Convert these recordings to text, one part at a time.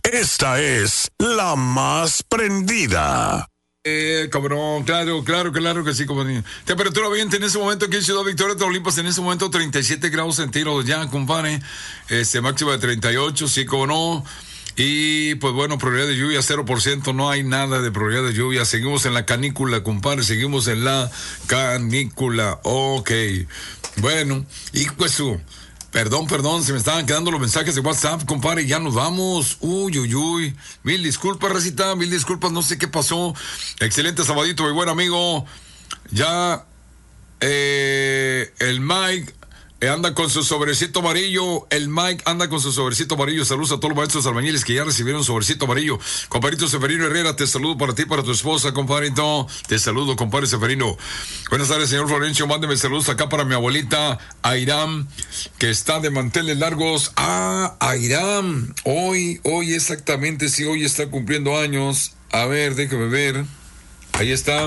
Esta es la más prendida. Cabrón, claro que sí, compadre. Temperatura ambiente en ese momento aquí en Ciudad Victoria, Tamaulipas, en ese momento 37 grados centígrados ya, compadre. Máxima de 38, sí, como no. Y pues bueno, probabilidad de lluvia 0%, no hay nada de probabilidad de lluvia. Seguimos en la canícula, compadre, seguimos en la canícula. Ok, bueno, y pues Perdón, se me estaban quedando los mensajes de WhatsApp, compadre, ya nos vamos. Uy. Mil disculpas, racita, mil disculpas, no sé qué pasó. Excelente sabadito, mi buen amigo. Ya, el Mike anda con su sobrecito amarillo. Saludos a todos los maestros albañiles que ya recibieron sobrecito amarillo. Compadrito Seferino Herrera, te saludo para ti, para tu esposa, compadrito. Te saludo, compadre Seferino. Buenas tardes, señor Florencio. Mándeme saludos acá para mi abuelita Airam, que está de manteles largos. Airam. Hoy exactamente, sí, hoy está cumpliendo años. A ver, déjame ver. Ahí está.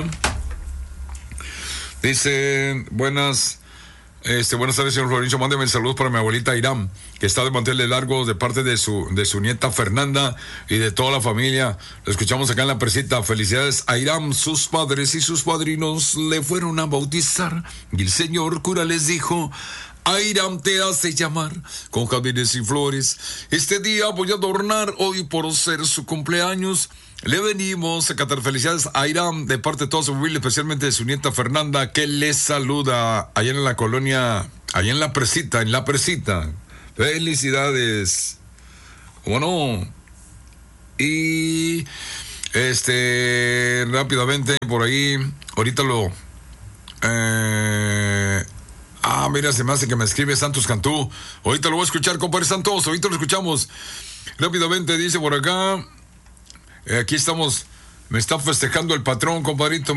Dice, buenas tardes, señor Florencio. Mándeme saludos para mi abuelita Irán, que está de manteles largos de parte de su nieta Fernanda y de toda la familia. Lo escuchamos acá en la presita. Felicidades a Irán. Sus padres y sus padrinos le fueron a bautizar y el señor cura les dijo: Airam te hace llamar con jardines y flores. Este día voy a adornar hoy por ser su cumpleaños. Le venimos a cantar felicidades a Airam de parte de toda su familia, especialmente de su nieta Fernanda, que les saluda allá en la colonia, allá en la presita, Felicidades. Bueno, y rápidamente por ahí, ahorita mira, se me hace que me escribe Santos Cantú. Ahorita lo voy a escuchar, compadre Santos, ahorita lo escuchamos. Rápidamente dice por acá, aquí estamos, me está festejando el patrón, compadrito,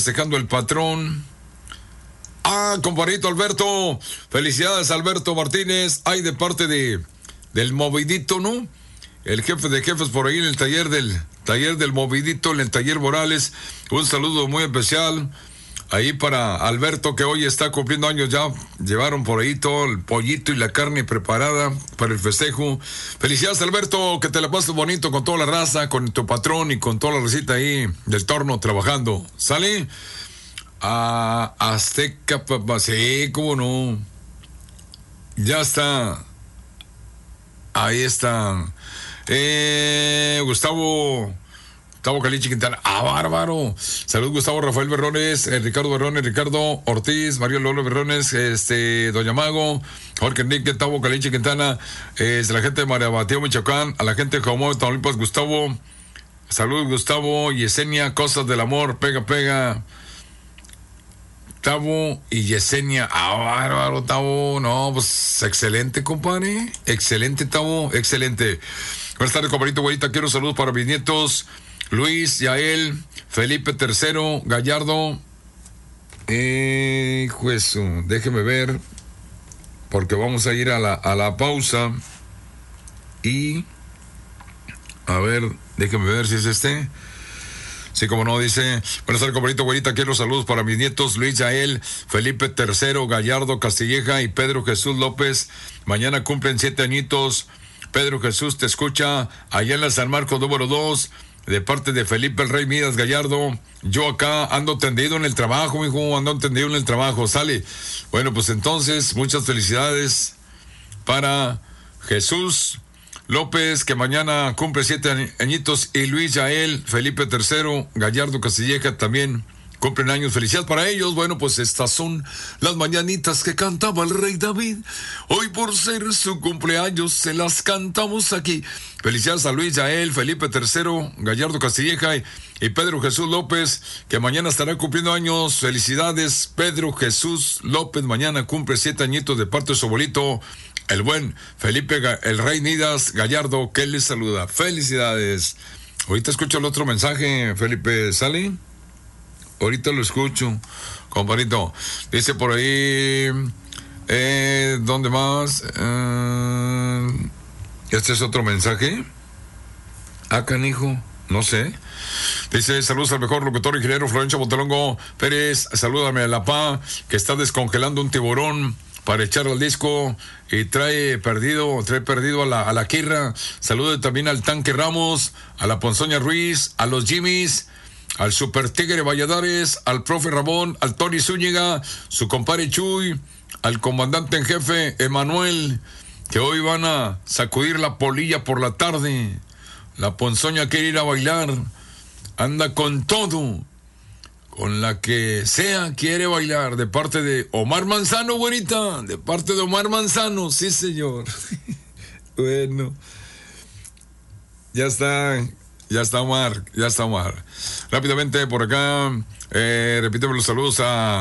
compadrito Alberto, felicidades Alberto Martínez, hay de parte del Movidito, ¿no? El jefe de jefes por ahí en el taller del Movidito, en el taller Morales, un saludo muy especial. Ahí para Alberto, que hoy está cumpliendo años, ya llevaron por ahí todo el pollito y la carne preparada para el festejo. Felicidades, Alberto, que te la pases bonito con toda la raza, con tu patrón y con toda la recita ahí del torno trabajando. ¿Sale? Azteca, papá, sí, cómo no. Ya está. Ahí está. Gustavo Caliche Quintana. Bárbaro. Salud, Gustavo Rafael Berrones, Ricardo Berrones, Ricardo Ortiz, Mario Lolo Berrones, Doña Mago, Jorge Enrique, Tavo Caliche Quintana, la gente de María Mateo, Michoacán, a la gente de Jomó, Tamaulipas, Gustavo. Salud, Gustavo, Yesenia, Cosas del Amor, pega. Tavo y Yesenia. Bárbaro, Tavo. No, pues excelente, compadre. Excelente, Tavo, excelente. Buenas tardes, compadrito, güerita. Quiero saludos para mis nietos Luis, Yael, Felipe III, Gallardo. Déjeme ver, porque vamos a ir a la pausa. Y a ver, déjeme ver si es este. Sí, como no, dice: buenas tardes, compadrito, güerita. Quiero saludos para mis nietos Luis, Yael, Felipe III, Gallardo, Castilleja y Pedro Jesús López. Mañana cumplen 7 añitos. Pedro Jesús te escucha allá en la San Marcos número 2, de parte de Felipe el Rey Midas Gallardo. Yo acá ando tendido en el trabajo, sale. Bueno, pues entonces, muchas felicidades para Jesús López, que mañana cumple 7 añitos, y Luis, Yael, Felipe III, Gallardo, Castilleja también cumplen años. Felicidades para ellos. Bueno, pues estas son las mañanitas que cantaba el rey David. Hoy, por ser su cumpleaños, se las cantamos aquí. Felicidades a Luis, Yael, Felipe III, Gallardo, Castilleja y Pedro Jesús López, que mañana estará cumpliendo años. Felicidades, Pedro Jesús López, mañana cumple 7 añitos de parte de su abuelito, el buen Felipe el Rey Midas Gallardo, que les saluda. Felicidades. Ahorita escucho el otro mensaje, Felipe, ¿sale? Ahorita lo escucho, compadrito. Dice por ahí, ¿dónde más? Este es otro mensaje. Canijo, no sé. Dice: saludos al mejor locutor ingeniero Florencio Montelongo Pérez. Salúdame a la PA, que está descongelando un tiburón para echar al disco y trae perdido a la Quirra. Saludos también al Tanque Ramos, a la Ponzoña Ruiz, a los Jimmys, al Super Tigre Valladares, al Profe Ramón, al Tony Zúñiga, su compadre Chuy, al comandante en jefe Emanuel, que hoy van a sacudir la polilla por la tarde. La Ponzoña quiere ir a bailar, anda con todo, con la que sea quiere bailar, de parte de Omar Manzano, güerita, de parte de Omar Manzano, sí señor. Bueno, ya está Omar. Rápidamente por acá, repíteme los saludos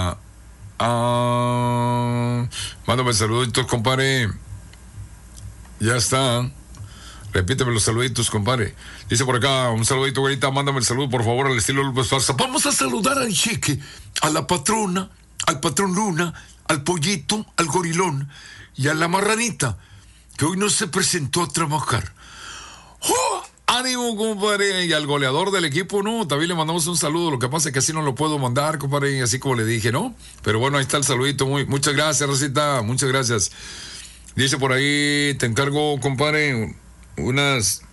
mándame saluditos, compadre. Ya está. Repíteme los saluditos, compadre. Dice por acá, un saludito, güerita, mándame el saludo, por favor, al estilo López Farsa. Vamos a saludar al Cheque, a la patrona, al patrón Luna, al Pollito, al Gorilón y a la Marranita, que hoy no se presentó a trabajar. ¡Oh! ¡Ánimo, compadre! Y al goleador del equipo, ¿no? También le mandamos un saludo. Lo que pasa es que así no lo puedo mandar, compadre, así como le dije, ¿no? Pero bueno, ahí está el saludito. Muchas gracias, Rosita. Muchas gracias. Dice por ahí, te encargo, compadre, unas...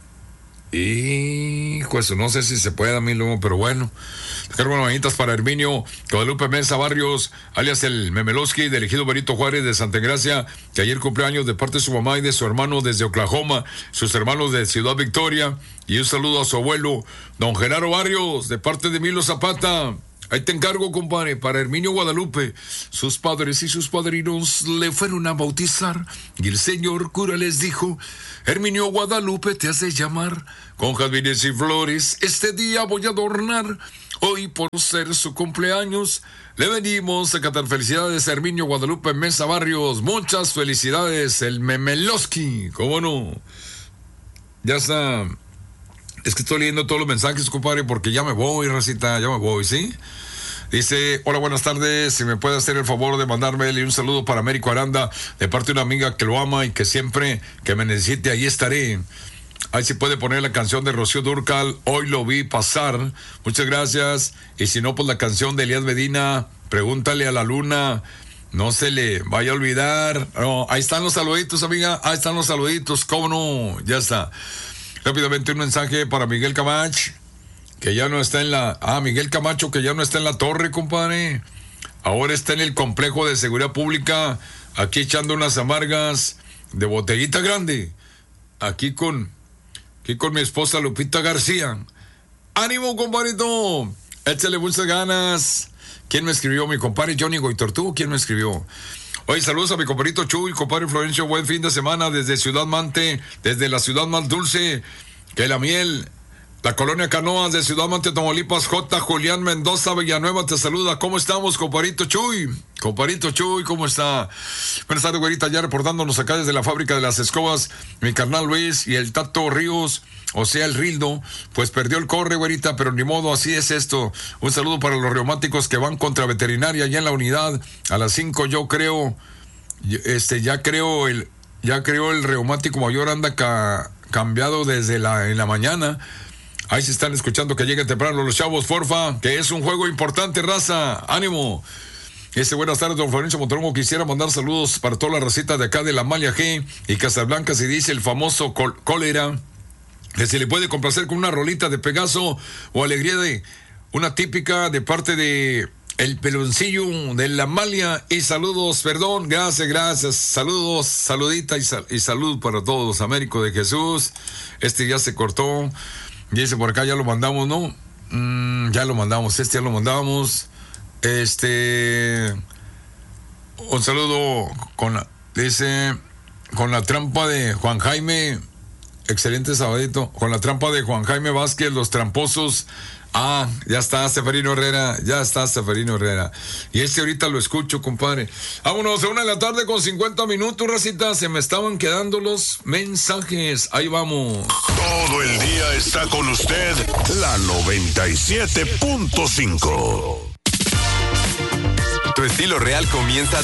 Pues no sé si se puede a mí luego, pero bueno. Te encargo unas manitas para Herminio Guadalupe Mesa Barrios, alias el Memelowski, del ejido Benito Juárez de Santa Engracia, que ayer cumpleaños de parte de su mamá y de su hermano desde Oklahoma, sus hermanos de Ciudad Victoria, y un saludo a su abuelo, don Genaro Barrios, de parte de Milo Zapata. Ahí te encargo, compadre, para Herminio Guadalupe. Sus padres y sus padrinos le fueron a bautizar y el señor cura les dijo: Herminio Guadalupe te hace llamar, con jazmines y flores este día voy a adornar. Hoy por ser su cumpleaños le venimos a cantar felicidades a Herminio Guadalupe Mesa Barrios. Muchas felicidades, el Memelowski, ¿cómo no? Ya está. Es que estoy leyendo todos los mensajes, compadre, porque ya me voy, racita, ya me voy, ¿sí? Dice, hola, buenas tardes, si me puede hacer el favor de mandarme un saludo para Américo Aranda, de parte de una amiga que lo ama y que siempre que me necesite, ahí estaré. Ahí sí puede poner la canción de Rocío Dúrcal, Hoy lo vi pasar. Muchas gracias. Y si no, pues la canción de Elías Medina, Pregúntale a la luna, no se le vaya a olvidar. No, ahí están los saluditos, amiga, ahí están los saluditos, cómo no, ya está. Rápidamente un mensaje para Miguel Camacho, que ya no está en la... Miguel Camacho, que ya no está en la torre, compadre. Ahora está en el complejo de seguridad pública, aquí echando unas amargas de botellita grande. Aquí con mi esposa Lupita García. ¡Ánimo, compadrito! Échale muchas ganas. ¿Quién me escribió? Mi compadre Johnny Goitortú. ¿Quién me escribió? Oye, saludos a mi compadrito Chuy, compadre Florencio, buen fin de semana desde Ciudad Mante, desde la ciudad más dulce que la miel, la colonia Canoas de Ciudad Mante, Tamaulipas. J. Julián Mendoza Villanueva te saluda. ¿Cómo estamos, compadrito Chuy? Compadrito Chuy, ¿cómo está? Buenas tardes, güerita, ya reportándonos acá desde la fábrica de las escobas, mi carnal Luis y el Tato Ríos, o sea, el Rildo, pues perdió el corre, güerita, pero ni modo, así es esto. Un saludo para los reumáticos que van contra veterinaria allá en la unidad. A las 5 yo creo, ya creo el reumático mayor anda cambiado desde en la mañana. Ahí se están escuchando que lleguen temprano los chavos, porfa, que es un juego importante, raza. ¡Ánimo! Buenas tardes, don Florencio Monteromo. Quisiera mandar saludos para toda la racita de acá de la Amalia G y Casablanca, se dice el famoso cólera, que se le puede complacer con una rolita de Pegaso o Alegría de una típica de parte de el Peloncillo de la Amalia. Y saludos, perdón, gracias, saludos, saludita y salud para todos. Américo de Jesús, ya se cortó. Dice por acá, ya lo mandamos, ¿no? Ya lo mandamos, ya lo mandamos. Un saludo con la trampa de Juan Jaime. Excelente sabadito. Con la trampa de Juan Jaime Vázquez, los tramposos. Ya está Seferino Herrera. Y ahorita lo escucho, compadre. Vámonos, a 1:00 con 50 minutos, racita. Se me estaban quedando los mensajes. Ahí vamos. Todo el día está con usted la 97.5. Tu estilo real comienza